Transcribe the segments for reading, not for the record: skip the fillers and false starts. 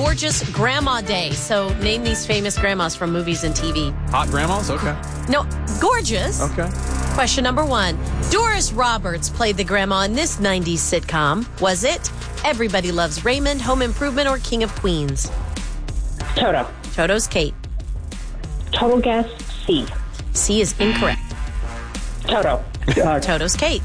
Gorgeous Grandma Day. So name these famous grandmas from movies and TV. Hot grandmas? Okay. No, gorgeous. Okay. Question number 1. Doris Roberts played the grandma in this 90s sitcom. Was it Everybody Loves Raymond, Home Improvement, or King of Queens? Toto. Toto's Kate. Total guess C. C is incorrect. Toto. Toto's Kate.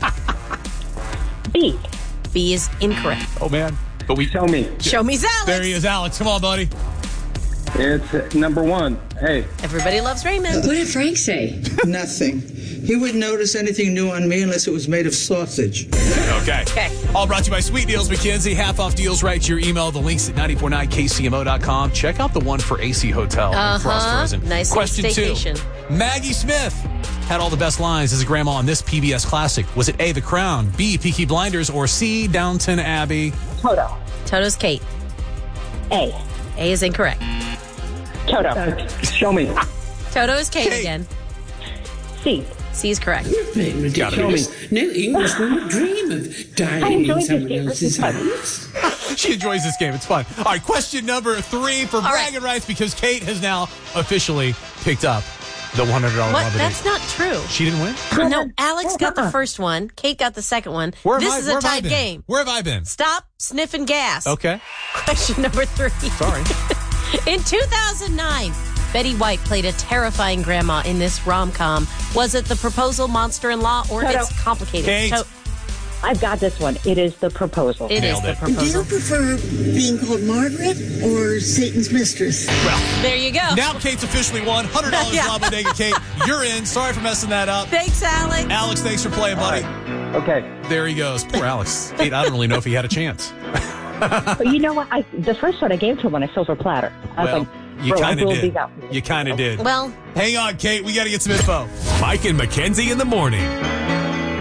B. B is incorrect. Oh, man. But we Tell me. Show me's Alex. There he is, Alex. Come on, buddy. It's number 1. Hey. Everybody Loves Raymond. What did Frank say? Nothing. He wouldn't notice anything new on me unless it was made of sausage. Okay. All brought to you by Sweet Deals McKenzie. Half off deals right to your email. The links at 949kcmo.com. Check out the one for AC Hotel in Frost Frozen. Nice Question staycation. 2. Maggie Smith had all the best lines as a grandma on this PBS classic. Was it A, The Crown, B, Peaky Blinders, or C, Downton Abbey? Toto. Toto's Kate. A. A is incorrect. Toto. Show me. Toto's Kate Kate. again. C. C is correct. You're playing ridiculous. No Englishman would dream of dining in someone else's house. She enjoys this game. It's fun. All right, question number 3 for bragging rights because Kate has now officially picked up the $100 What? Love a That's Date. not true. She didn't win? No, Alex got the first one. Kate got the second one. Where This have is I- a where have I tied been? game. Where have I been? Stop sniffing gas. Okay. Question number 3. Sorry. In 2009, Betty White played a terrifying grandma in this rom-com. Was it The Proposal, Monster-in-Law, or Toto. It's Complicated? Kate. I've got this one. It is The Proposal. It is Nailed The it. Do you Proposal. prefer being called Margaret or Satan's mistress? There you go. Now Kate's officially won. $100 Yeah. Love Bodega. Kate, you're in. Sorry for messing that up. Thanks, Alex. Alex, thanks for playing, buddy. Okay. There he goes. Poor Alex. Kate, I don't really know if he had a chance. But you know what? The first one I gave to him on a silver platter. I was Well, like, you bro, I kind of ruled did. these out. You kind of did. Well, Hang on, Kate. We got to get some info. Mike and Mackenzie in the morning.